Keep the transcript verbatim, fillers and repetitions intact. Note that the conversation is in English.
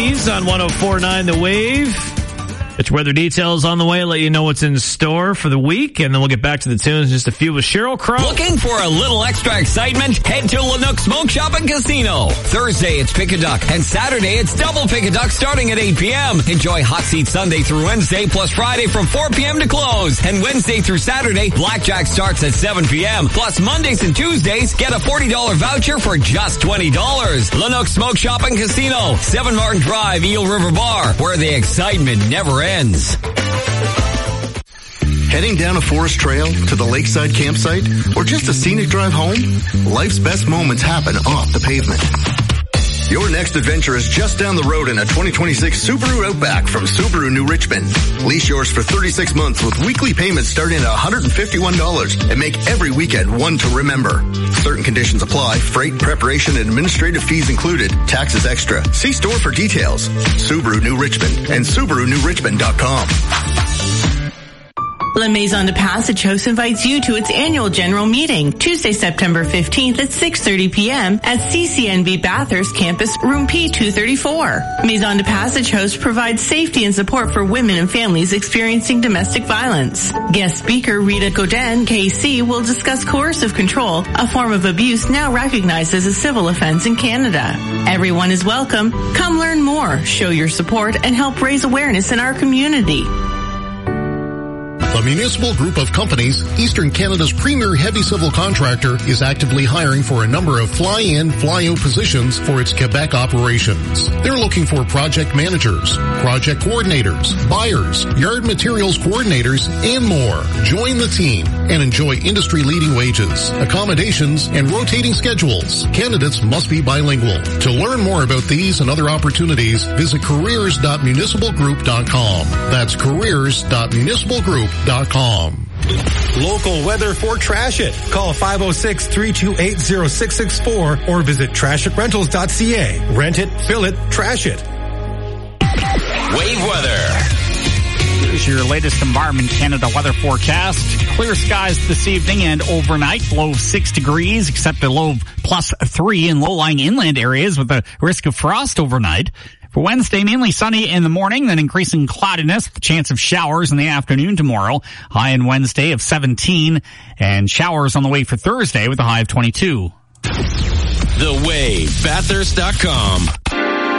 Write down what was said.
On one oh four point nine The Wave. Get your weather details on the way. Let you know what's in store for the week. And then we'll get back to the tunes in just a few with Cheryl Crow. Looking for a little extra excitement? Head to Lanook Smoke Shop and Casino. Thursday, it's Pick a Duck. And Saturday, it's Double Pick a Duck starting at eight p.m. Enjoy Hot Seat Sunday through Wednesday plus Friday from four p.m. to close. And Wednesday through Saturday, Blackjack starts at seven p.m. Plus Mondays and Tuesdays, get a forty dollars voucher for just twenty dollars. Lanook Smoke Shop and Casino. seven Martin Drive, Eel River Bar, where the excitement never ends. Heading down a forest trail to the lakeside campsite or just a scenic drive home? Life's best moments happen off the pavement. Your next adventure is just down the road in a twenty twenty-six Subaru Outback from Subaru New Richmond. Lease yours for thirty-six months with weekly payments starting at one hundred fifty-one dollars and make every weekend one to remember. Certain conditions apply. Freight, preparation, and administrative fees included. Taxes extra. See store for details. Subaru New Richmond and Subaru New Richmond dot com. La Maison de Passage House invites you to its annual general meeting, Tuesday, September fifteenth at six thirty p.m. at C C N B Bathurst Campus, Room P two thirty-four. Maison de Passage House provides safety and support for women and families experiencing domestic violence. Guest speaker Rita Godin, K C, will discuss coercive control, a form of abuse now recognized as a civil offense in Canada. Everyone is welcome. Come learn more, show your support, and help raise awareness in our community. The Municipal Group of Companies, Eastern Canada's premier heavy civil contractor, is actively hiring for a number of fly-in, fly-out positions for its Quebec operations. They're looking for project managers, project coordinators, buyers, yard materials coordinators, and more. Join the team and enjoy industry-leading wages, accommodations, and rotating schedules. Candidates must be bilingual. To learn more about these and other opportunities, visit careers dot municipal group dot com. That's careers dot municipal group dot com. Local weather for Trash It. Call five oh six, three two eight, oh six six four or visit trash it rentals dot c a. Rent it, fill it, trash it. Wave weather. Here's your latest Environment Canada weather forecast. Clear skies this evening and overnight. Low of six degrees, except a low of plus three in low-lying inland areas with a risk of frost overnight. For Wednesday, mainly sunny in the morning, then increasing cloudiness with a chance of showers in the afternoon tomorrow. High on Wednesday of seventeen, and showers on the way for Thursday with a high of twenty-two. The Wave, Bathurst dot com.